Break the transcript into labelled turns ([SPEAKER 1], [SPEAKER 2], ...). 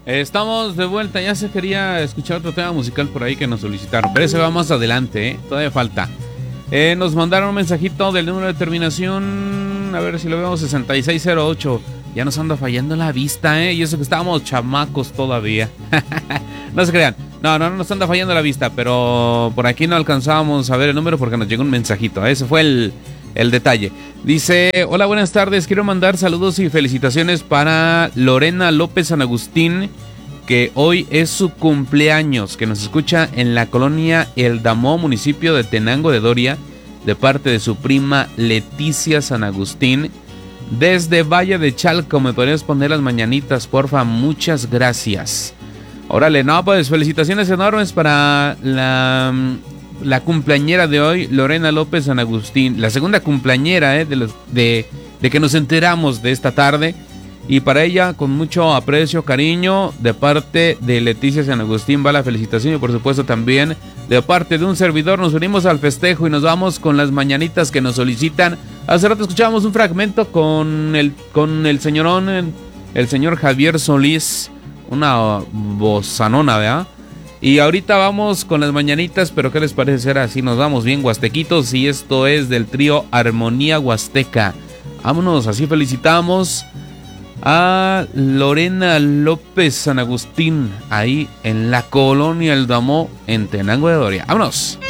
[SPEAKER 1] Estamos de vuelta, ya se quería escuchar otro tema musical por ahí que nos solicitaron, pero ese va más adelante, todavía falta. Nos mandaron un mensajito del número de terminación, a ver si lo vemos, 6608. Ya nos anda fallando la vista, y eso que estábamos chamacos todavía. No se crean, no nos anda fallando la vista, pero por aquí no alcanzábamos a ver el número porque nos llegó un mensajito. Ese fue el detalle. Dice: hola, buenas tardes, quiero mandar saludos y felicitaciones para Lorena López San Agustín, que hoy es su cumpleaños, que nos escucha en la colonia El Damó, municipio de Tenango de Doria, de parte de su prima Leticia San Agustín, desde Valle de Chalco. ¿Me podrías poner las mañanitas, porfa? Muchas gracias. Órale, no, pues felicitaciones enormes para la cumpleañera de hoy, Lorena López San Agustín, la segunda cumpleañera de que nos enteramos de esta tarde, y para ella con mucho aprecio, cariño, de parte de Leticia San Agustín va la felicitación, y por supuesto también de parte de un servidor. Nos unimos al festejo y nos vamos con las mañanitas que nos solicitan. Hace rato escuchábamos un fragmento con el señorón, el señor Javier Solís, una bozanona, ¿verdad? Y ahorita vamos con las mañanitas, pero ¿qué les parece ser así? Nos vamos bien huastequitos, y esto es del trío Armonía Huasteca. Vámonos, así felicitamos a Lorena López San Agustín, ahí en la colonia El Damó, en Tenango de Doria. ¡Vámonos!